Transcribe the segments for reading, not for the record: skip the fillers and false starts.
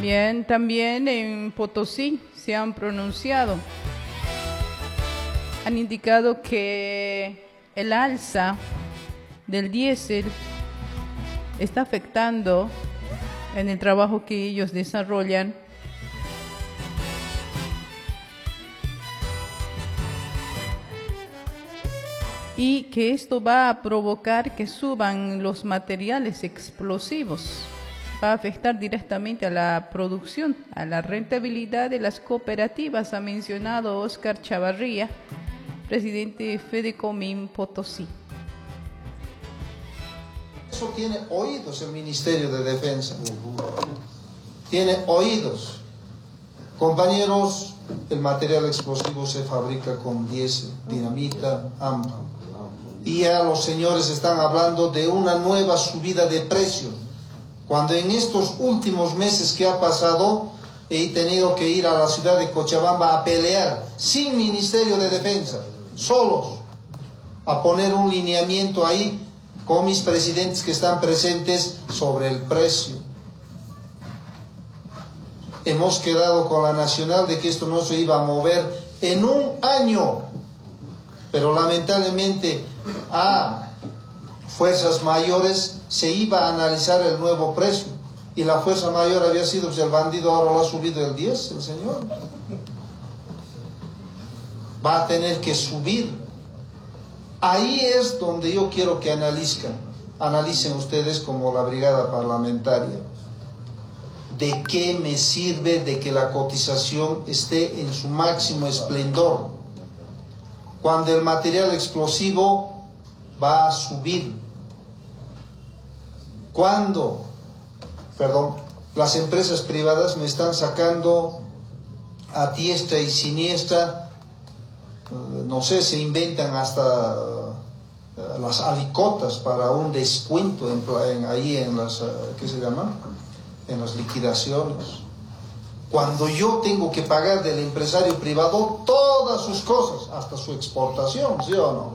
Bien, también en Potosí se han pronunciado. Han indicado que el alza del diésel está afectando en el trabajo que ellos desarrollan. Y que esto va a provocar que suban los materiales explosivos. Va a afectar directamente a la producción, a la rentabilidad de las cooperativas, ha mencionado Óscar Chavarría, presidente de Fedecomim Potosí. Eso tiene oídos el Ministerio de Defensa. Tiene oídos. Compañeros, el material explosivo se fabrica con diésel, dinamita, AMPA. Y ya los señores están hablando de una nueva subida de precio. Cuando en estos últimos meses que ha pasado, he tenido que ir a la ciudad de Cochabamba a pelear, sin Ministerio de Defensa, solos, a poner un lineamiento ahí con mis presidentes que están presentes sobre el precio. Hemos quedado con la nacional de que esto no se iba a mover en un año, pero lamentablemente a fuerzas mayores se iba a analizar el nuevo precio y la fuerza mayor había sido pues, el bandido, ahora lo ha subido el 10, el señor. Va a tener que subir. Ahí es donde yo quiero que analicen ustedes como la brigada parlamentaria. ¿De qué me sirve de que la cotización esté en su máximo esplendor cuando el material explosivo va a subir? Cuando, las empresas privadas me están sacando a diestra y siniestra, no sé, se inventan hasta las alicotas para un descuento ahí en las, ¿qué se llama? En las liquidaciones. Cuando yo tengo que pagar del empresario privado todas sus cosas, hasta su exportación, ¿sí o no?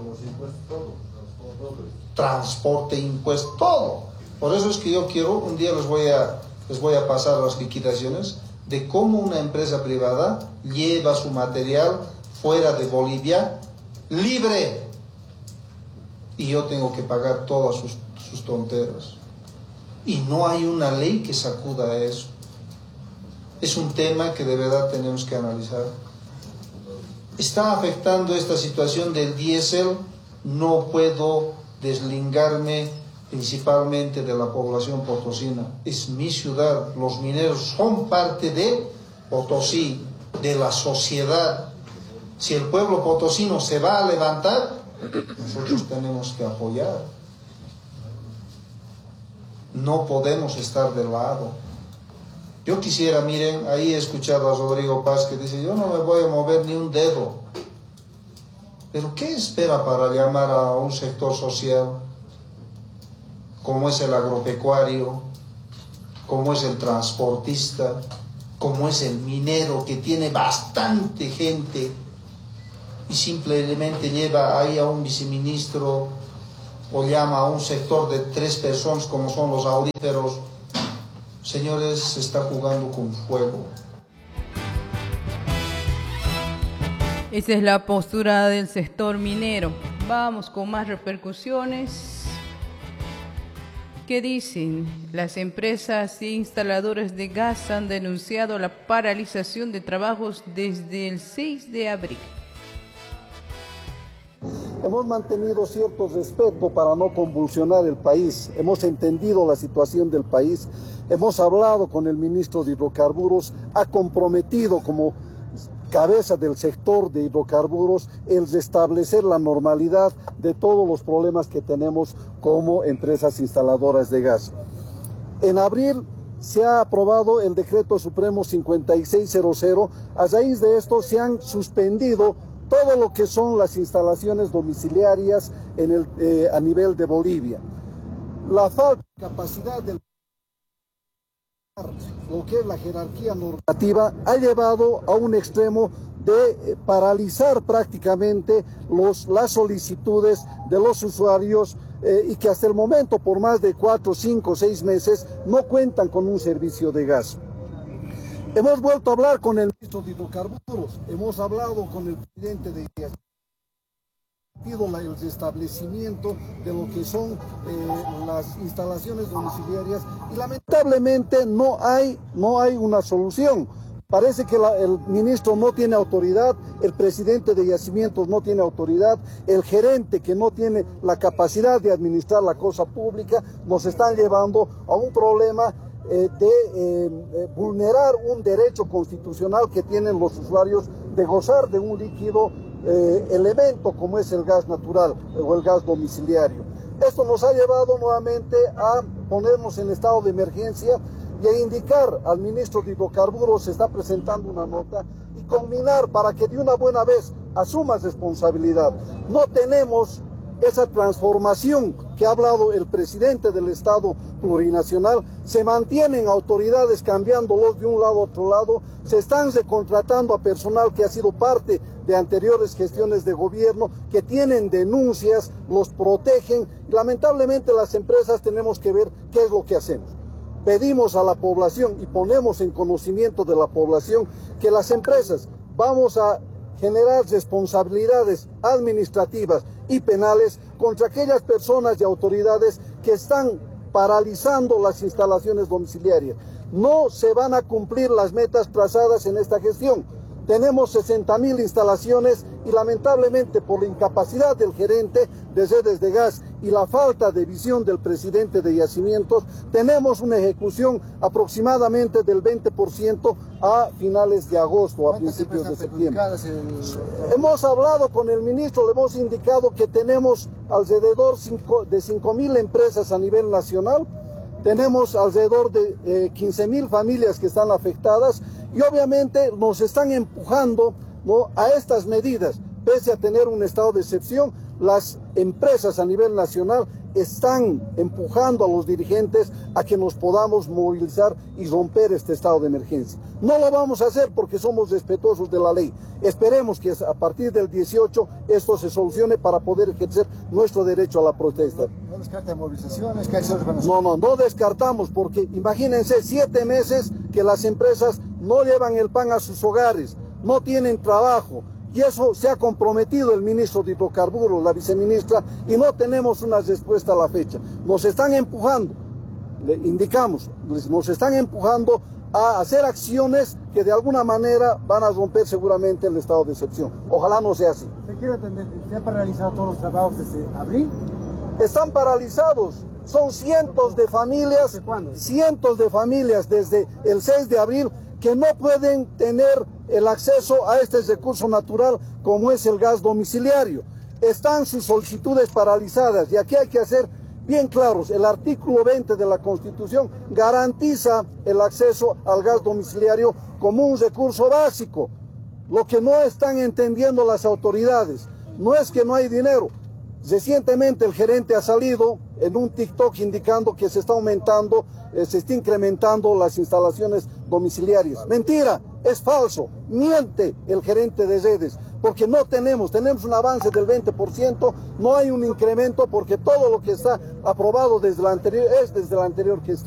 Transporte, impuestos, todo. Por eso es que yo quiero, un día les voy a pasar las liquidaciones de cómo una empresa privada lleva su material fuera de Bolivia libre y yo tengo que pagar todas sus tonteras. Y no hay una ley que sacuda eso. Es un tema que de verdad tenemos que analizar. Está afectando esta situación del diésel, no puedo deslingarme principalmente de la población potosina. Es mi ciudad, los mineros son parte de Potosí, de la sociedad. Si el pueblo potosino se va a levantar, nosotros tenemos que apoyar. No podemos estar de lado. Yo quisiera, miren, ahí he escuchado a Rodrigo Paz que dice, yo no me voy a mover ni un dedo. Pero ¿qué espera para llamar a un sector social como es el agropecuario, como es el transportista, como es el minero, que tiene bastante gente y simplemente lleva ahí a un viceministro o llama a un sector de 3 personas como son los auríferos? Señores, se está jugando con fuego. Esa es la postura del sector minero. Vamos con más repercusiones. ¿Qué dicen? Las empresas e instaladores de gas han denunciado la paralización de trabajos desde el 6 de abril. Hemos mantenido cierto respeto para no convulsionar el país. Hemos entendido la situación del país. Hemos hablado con el ministro de Hidrocarburos. Ha comprometido como cabeza del sector de hidrocarburos el restablecer la normalidad de todos los problemas que tenemos como empresas instaladoras de gas. En abril se ha aprobado el decreto supremo 5600. A raíz de esto se han suspendido todo lo que son las instalaciones domiciliarias a nivel de Bolivia. La falta de capacidad del lo que es la jerarquía normativa ha llevado a un extremo de paralizar prácticamente las solicitudes de los usuarios y que hasta el momento por más de 4, 5, 6 meses no cuentan con un servicio de gas. Hemos vuelto a hablar con el ministro de Hidrocarburos, hemos hablado con el presidente de el restablecimiento de lo que son las instalaciones domiciliarias y lamentablemente no hay una solución. Parece que el ministro no tiene autoridad, el presidente de Yacimientos no tiene autoridad, el gerente que no tiene la capacidad de administrar la cosa pública, nos están llevando a un problema de vulnerar un derecho constitucional que tienen los usuarios de gozar de un líquido elemento como es el gas natural o el gas domiciliario. Esto nos ha llevado nuevamente a ponernos en estado de emergencia y a indicar al ministro de Hidrocarburos, se está presentando una nota, y combinar para que de una buena vez asuma responsabilidad. No tenemos esa transformación que ha hablado el presidente del Estado plurinacional, se mantienen autoridades cambiándolos de un lado a otro lado, se están recontratando a personal que ha sido parte de anteriores gestiones de gobierno, que tienen denuncias, los protegen. Lamentablemente las empresas tenemos que ver qué es lo que hacemos. Pedimos a la población y ponemos en conocimiento de la población que las empresas vamos a generar responsabilidades administrativas y penales contra aquellas personas y autoridades que están paralizando las instalaciones domiciliarias. No se van a cumplir las metas trazadas en esta gestión. Tenemos 60.000 instalaciones y lamentablemente por la incapacidad del gerente de redes de gas y la falta de visión del presidente de Yacimientos, tenemos una ejecución aproximadamente del 20% a finales de agosto, a principios de septiembre. Hemos hablado con el ministro, le hemos indicado que tenemos alrededor de 5.000 empresas a nivel nacional, tenemos alrededor de 15.000 familias que están afectadas y obviamente nos están empujando, ¿no?, a estas medidas. Pese a tener un estado de excepción, las empresas a nivel nacional están empujando a los dirigentes a que nos podamos movilizar y romper este estado de emergencia. No lo vamos a hacer porque somos respetuosos de la ley. Esperemos que a partir del 18 esto se solucione para poder ejercer nuestro derecho a la protesta. ¿No descarta movilizaciones? ¿Qué acciones van a hacer? No descartamos, porque imagínense 7 meses que las empresas no llevan el pan a sus hogares, no tienen trabajo. Y eso se ha comprometido el ministro de Hidrocarburos, la viceministra, y no tenemos una respuesta a la fecha. Nos están empujando, le indicamos, nos están empujando a hacer acciones que de alguna manera van a romper seguramente el estado de excepción. Ojalá no sea así. ¿Se han paralizado todos los trabajos desde abril? Están paralizados. Son cientos de familias, ¿Desde cuándo? Cientos de familias desde el 6 de abril que no pueden tener el acceso a este recurso natural como es el gas domiciliario. Están sus solicitudes paralizadas y aquí hay que hacer bien claros. El artículo 20 de la Constitución garantiza el acceso al gas domiciliario como un recurso básico. Lo que no están entendiendo las autoridades no es que no hay dinero. Recientemente el gerente ha salido en un TikTok indicando que se está aumentando, se está incrementando las instalaciones domiciliarias. Mentira, es falso, miente el gerente de redes, porque no tenemos un avance del 20%, no hay un incremento porque todo lo que está aprobado desde la anterior gestión.